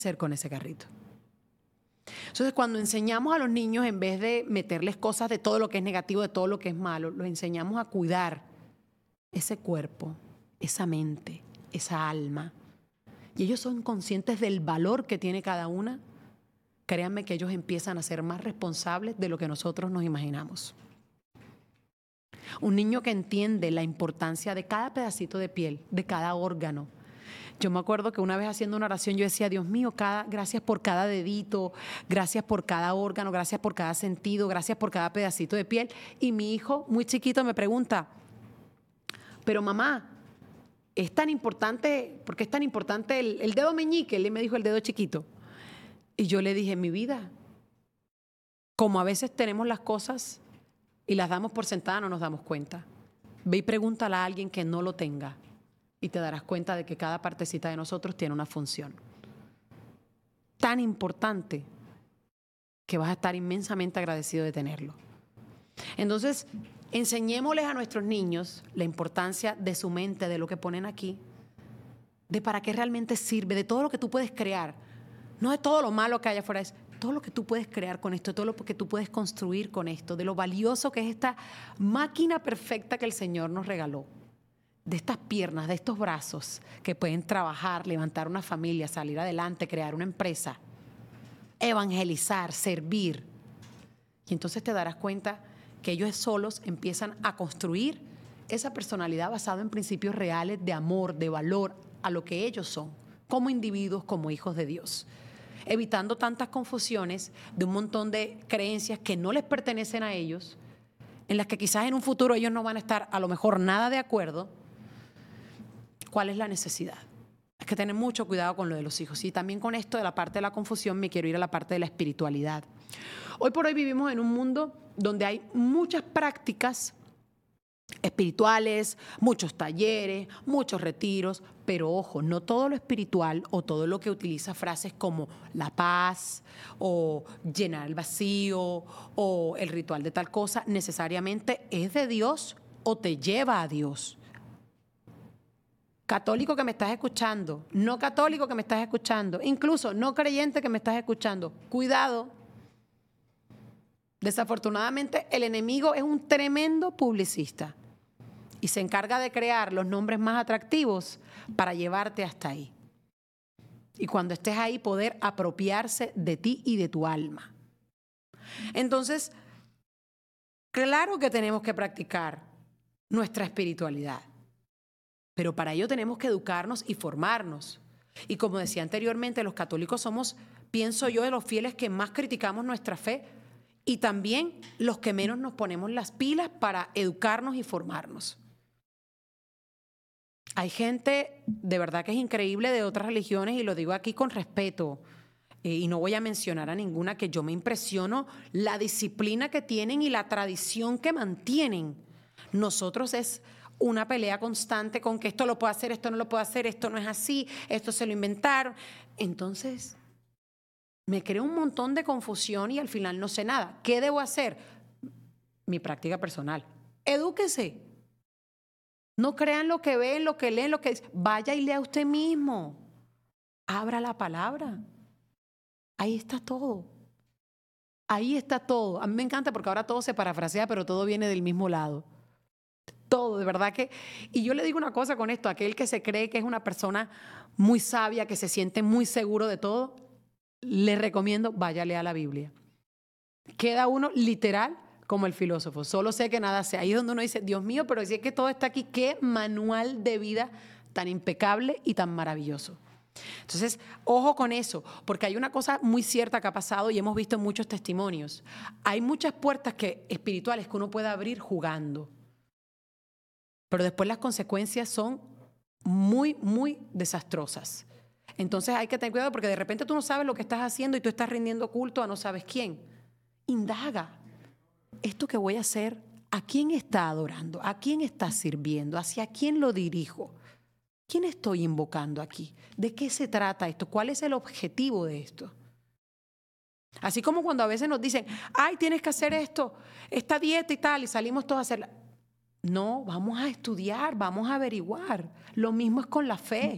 hacer con ese carrito? Entonces, cuando enseñamos a los niños, en vez de meterles cosas de todo lo que es negativo, de todo lo que es malo, los enseñamos a cuidar ese cuerpo, esa mente, esa alma. Y ellos son conscientes del valor que tiene cada una. Créanme que ellos empiezan a ser más responsables de lo que nosotros nos imaginamos. Un niño que entiende la importancia de cada pedacito de piel, de cada órgano. Yo me acuerdo que una vez haciendo una oración yo decía, Dios mío, gracias por cada dedito, gracias por cada órgano, gracias por cada sentido, gracias por cada pedacito de piel. Y mi hijo, muy chiquito, me pregunta, pero mamá, ¿es tan importante, por qué es tan importante el dedo meñique? Él me dijo el dedo chiquito. Y yo le dije, mi vida, como a veces tenemos las cosas y las damos por sentadas, no nos damos cuenta. Ve y pregúntale a alguien que no lo tenga y te darás cuenta de que cada partecita de nosotros tiene una función tan importante que vas a estar inmensamente agradecido de tenerlo. Entonces, enseñémosles a nuestros niños la importancia de su mente, de lo que ponen aquí, de para qué realmente sirve, de todo lo que tú puedes crear. No de todo lo malo que hay afuera, es todo lo que tú puedes crear con esto, todo lo que tú puedes construir con esto, de lo valioso que es esta máquina perfecta que el Señor nos regaló. De estas piernas, de estos brazos que pueden trabajar, levantar una familia, salir adelante, crear una empresa, evangelizar, servir. Y entonces te darás cuenta que ellos solos empiezan a construir esa personalidad basada en principios reales de amor, de valor a lo que ellos son, como individuos, como hijos de Dios. Evitando tantas confusiones de un montón de creencias que no les pertenecen a ellos, en las que quizás en un futuro ellos no van a estar a lo mejor nada de acuerdo. ¿Cuál es la necesidad? Hay que tener mucho cuidado con lo de los hijos. Y también con esto de la parte de la confusión me quiero ir a la parte de la espiritualidad. Hoy por hoy vivimos en un mundo donde hay muchas prácticas espirituales, muchos talleres, muchos retiros, pero ojo, no todo lo espiritual o todo lo que utiliza frases como la paz o llenar el vacío o el ritual de tal cosa necesariamente es de Dios o te lleva a Dios. Católico que me estás escuchando, no católico que me estás escuchando, incluso no creyente que me estás escuchando, cuidado. Desafortunadamente el enemigo es un tremendo publicista y se encarga de crear los nombres más atractivos para llevarte hasta ahí. Y cuando estés ahí poder apropiarse de ti y de tu alma. Entonces, claro que tenemos que practicar nuestra espiritualidad. Pero para ello tenemos que educarnos y formarnos. Y como decía anteriormente, los católicos somos, pienso yo, de los fieles que más criticamos nuestra fe y también los que menos nos ponemos las pilas para educarnos y formarnos. Hay gente de verdad que es increíble de otras religiones y lo digo aquí con respeto y no voy a mencionar a ninguna, que yo me impresiono la disciplina que tienen y la tradición que mantienen. Nosotros es una pelea constante con que esto lo puedo hacer, esto no lo puedo hacer, esto no es así, esto se lo inventaron. Entonces, me creo un montón de confusión y al final no sé nada. ¿Qué debo hacer? Mi práctica personal. Edúquese. No crean lo que ven, lo que leen, lo que dicen. Vaya y lea usted mismo. Abra la palabra. Ahí está todo. Ahí está todo. A mí me encanta porque ahora todo se parafrasea, pero todo viene del mismo lado. Todo, de verdad que... Y yo le digo una cosa con esto, aquel que se cree que es una persona muy sabia, que se siente muy seguro de todo, le recomiendo, vaya a leer la Biblia. Queda uno literal como el filósofo, solo sé que nada sé. Ahí es donde uno dice, Dios mío, pero si es que todo está aquí, qué manual de vida tan impecable y tan maravilloso. Entonces, ojo con eso, porque hay una cosa muy cierta que ha pasado y hemos visto en muchos testimonios. Hay muchas puertas espirituales que uno puede abrir jugando. Pero después las consecuencias son muy, muy desastrosas. Entonces hay que tener cuidado porque de repente tú no sabes lo que estás haciendo y tú estás rindiendo culto a no sabes quién. Indaga. ¿Esto que voy a hacer, a quién está adorando? ¿A quién está sirviendo? ¿Hacia quién lo dirijo? ¿Quién estoy invocando aquí? ¿De qué se trata esto? ¿Cuál es el objetivo de esto? Así como cuando a veces nos dicen, ay, tienes que hacer esto, esta dieta y tal, y salimos todos a hacerla. No, vamos a estudiar, vamos a averiguar. Lo mismo es con la fe.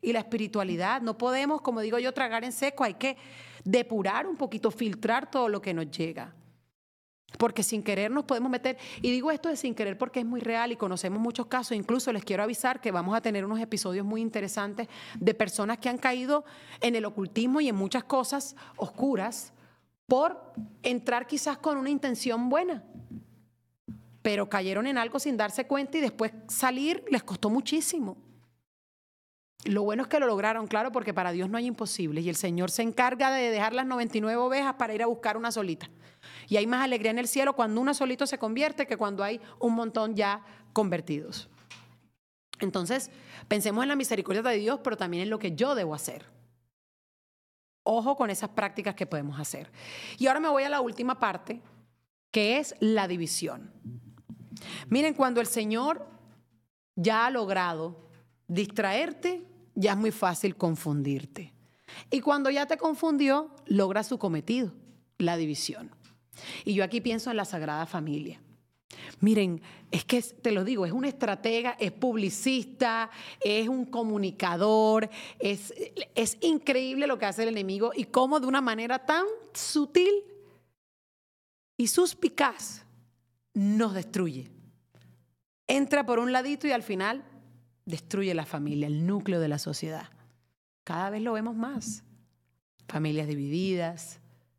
y la espiritualidad. No podemos, como digo yo, tragar en seco. Hay que depurar un poquito, filtrar todo lo que nos llega. Porque sin querer nos podemos meter, y digo esto de sin querer porque es muy real y conocemos muchos casos. Incluso les quiero avisar que vamos a tener unos episodios muy interesantes de personas que han caído en el ocultismo y en muchas cosas oscuras por entrar quizás con una intención buena, pero cayeron en algo sin darse cuenta y después salir les costó muchísimo. Lo bueno es que lo lograron, claro, porque para Dios no hay imposibles y el Señor se encarga de dejar las 99 ovejas para ir a buscar una solita. Y hay más alegría en el cielo cuando una solito se convierte que cuando hay un montón ya convertidos. Entonces, pensemos en la misericordia de Dios, pero también en lo que yo debo hacer. Ojo con esas prácticas que podemos hacer. Y ahora me voy a la última parte, que es la división. Miren, cuando el Señor ya ha logrado distraerte, ya es muy fácil confundirte. Y cuando ya te confundió, logra su cometido, la división. Y yo aquí pienso en la Sagrada Familia. Miren, es que te lo digo, es un estratega, es publicista, es un comunicador, es increíble lo que hace el enemigo y cómo de una manera tan sutil y suspicaz nos destruye. Entra por un ladito y al final destruye la familia, el núcleo de la sociedad. Cada vez lo vemos más. Familias divididas,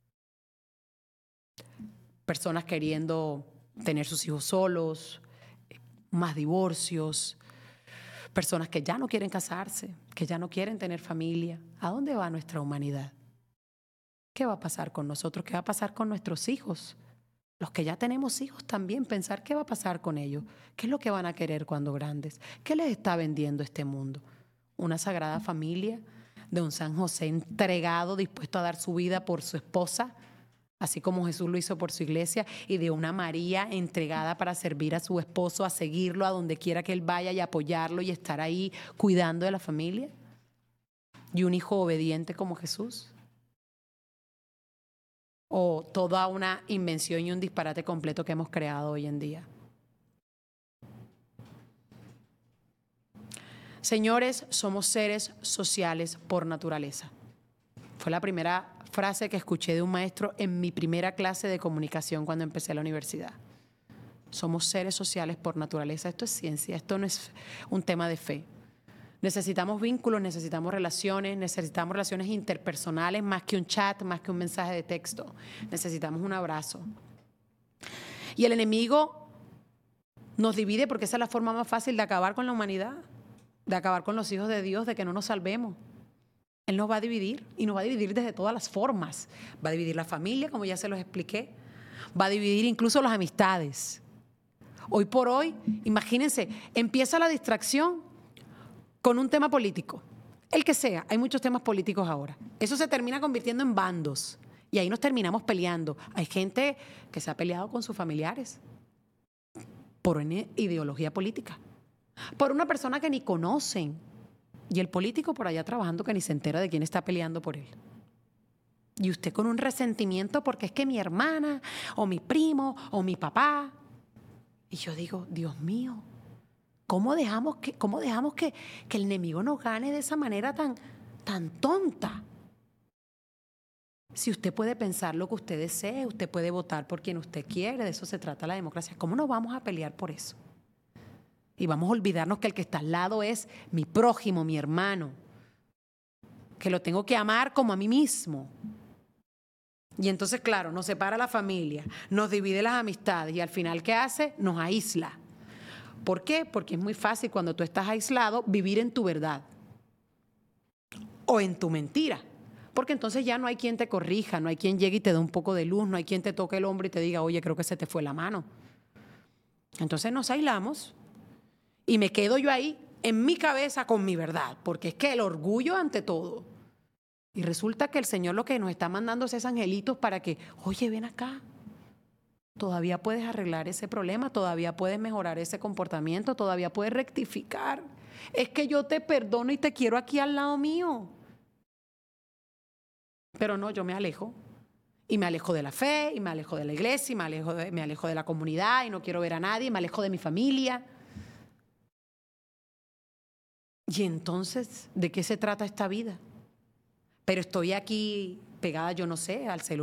personas queriendo tener sus hijos solos, más divorcios, personas que ya no quieren casarse, que ya no quieren tener familia. ¿A dónde va nuestra humanidad? ¿Qué va a pasar con nosotros? ¿Qué va a pasar con nuestros hijos? Los que ya tenemos hijos también, pensar qué va a pasar con ellos, qué es lo que van a querer cuando grandes, qué les está vendiendo este mundo. Una sagrada familia de un San José entregado, dispuesto a dar su vida por su esposa, así como Jesús lo hizo por su iglesia, y de una María entregada para servir a su esposo, a seguirlo a donde quiera que él vaya y apoyarlo y estar ahí cuidando de la familia. Y un hijo obediente como Jesús. O toda una invención y un disparate completo que hemos creado hoy en día. Señores, somos seres sociales por naturaleza. Fue la primera frase que escuché de un maestro en mi primera clase de comunicación cuando empecé la universidad. Somos seres sociales por naturaleza. Esto es ciencia, esto no es un tema de fe. Necesitamos vínculos, necesitamos relaciones interpersonales, más que un chat, más que un mensaje de texto. Necesitamos un abrazo. Y el enemigo nos divide porque esa es la forma más fácil de acabar con la humanidad, de acabar con los hijos de Dios, de que no nos salvemos. Él nos va a dividir y nos va a dividir desde todas las formas. Va a dividir la familia, como ya se los expliqué. Va a dividir incluso las amistades. Hoy por hoy, imagínense, empieza la distracción con un tema político. El que sea, hay muchos temas políticos ahora. Eso se termina convirtiendo en bandos y ahí nos terminamos peleando. Hay gente que se ha peleado con sus familiares por una ideología política, por una persona que ni conocen. Y el político por allá trabajando que ni se entera de quién está peleando por él. Y usted con un resentimiento porque es que mi hermana o mi primo o mi papá. Y yo digo, Dios mío, ¿cómo dejamos que el enemigo nos gane de esa manera tan tonta? Si usted puede pensar lo que usted desee, usted puede votar por quien usted quiere, de eso se trata la democracia. ¿Cómo nos vamos a pelear por eso? Y vamos a olvidarnos que el que está al lado es mi prójimo, mi hermano, que lo tengo que amar como a mí mismo. Y entonces, claro, nos separa la familia, nos divide las amistades y al final, ¿qué hace? Nos aísla. ¿Por qué? Porque es muy fácil cuando tú estás aislado vivir en tu verdad o en tu mentira. Porque entonces ya no hay quien te corrija, no hay quien llegue y te dé un poco de luz, no hay quien te toque el hombro y te diga, oye, creo que se te fue la mano. Entonces nos aislamos. Y me quedo yo ahí en mi cabeza con mi verdad, porque es que el orgullo ante todo. Y resulta que el Señor lo que nos está mandando es esos angelitos para que, oye, ven acá, todavía puedes arreglar ese problema, todavía puedes mejorar ese comportamiento, todavía puedes rectificar. Es que yo te perdono y te quiero aquí al lado mío. Pero no, yo me alejo. Y me alejo de la fe, y me alejo de la iglesia, y me alejo de la comunidad, y no quiero ver a nadie, me alejo de mi familia. Y entonces, ¿de qué se trata esta vida? Pero estoy aquí pegada, yo no sé, al celular.